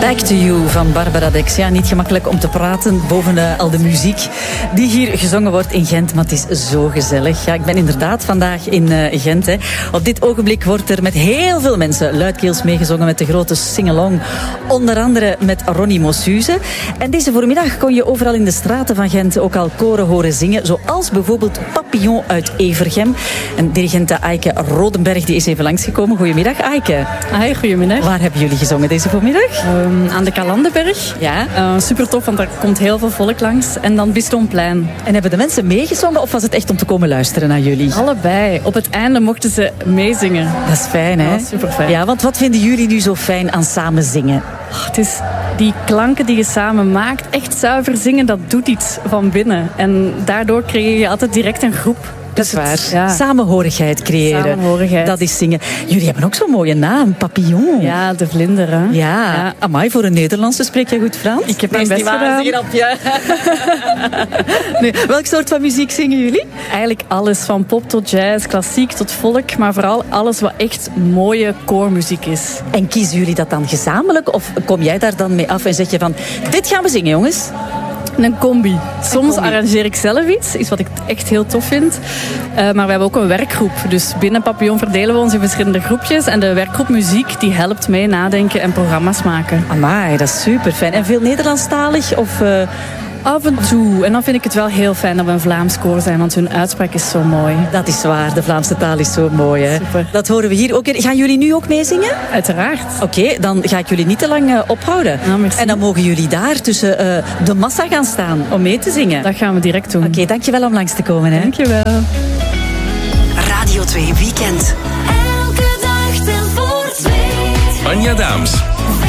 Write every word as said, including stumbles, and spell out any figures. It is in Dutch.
Back to You van Barbara Dex. Ja, niet gemakkelijk om te praten boven uh, al de muziek die hier gezongen wordt in Gent, maar het is zo gezellig. Ja, ik ben inderdaad vandaag in uh, Gent. Hè. Op dit ogenblik wordt er met heel veel mensen luidkeels meegezongen met de grote sing-along. Onder andere met Ronnie Mossuze. En deze voormiddag kon je overal in de straten van Gent ook al koren horen zingen, zoals bijvoorbeeld Papillon uit Evergem. En dirigente Aike Rodenberg die is even langsgekomen. Goedemiddag, Aike. Hi, goedemiddag. Waar hebben jullie gezongen deze voormiddag? Um, aan de Kalandenberg. Ja. Uh, super tof, want daar komt heel veel volk langs. En dan Bistoomplein. En hebben de mensen meegezongen of was het echt om te komen luisteren naar jullie? Allebei. Op het einde mochten ze meezingen. Dat is fijn, hè? Ja, super fijn. Ja, want wat vinden jullie nu zo fijn aan samen zingen? Oh, het is die klanken die je samen maakt. Echt zuiver zingen, dat doet iets van binnen. En daardoor creëer je altijd direct een groep. Dat is waar. Ja. Samenhorigheid creëren. Samenhorigheid. Dat is zingen. Jullie hebben ook zo'n mooie naam, Papillon. Ja, de vlinder, hè? Ja. ja. Amai, voor een Nederlandse spreek jij goed Frans? Ik heb mijn best gedaan. Nee, welk soort van muziek zingen jullie? Eigenlijk alles, van pop tot jazz, klassiek tot volk, maar vooral alles wat echt mooie koormuziek is. En kiezen jullie dat dan gezamenlijk of kom jij daar dan mee af en zeg je van, dit gaan we zingen, jongens? Een combi. Soms combi. arrangeer ik zelf iets, iets wat ik echt heel tof vind. Uh, maar we hebben ook een werkgroep. Dus binnen Papillon verdelen we ons in verschillende groepjes. En de werkgroep muziek die helpt mee nadenken en programma's maken. Amai, dat is super fijn. En veel Nederlandstalig of... Uh... Af en toe. En dan vind ik het wel heel fijn dat we een Vlaams koor zijn, want hun uitspraak is zo mooi. Dat is waar, de Vlaamse taal is zo mooi. Hè? Super. Dat horen we hier ook. Gaan jullie nu ook meezingen? Uiteraard. Oké, okay, dan ga ik jullie niet te lang uh, ophouden. Ja, en dan mogen jullie daar tussen uh, de massa gaan staan om mee te zingen. Dat gaan we direct doen. Oké, okay, dankjewel om langs te komen. Hè? Dankjewel. Radio twee Weekend. Elke dag ten voor twee. Anja Daams.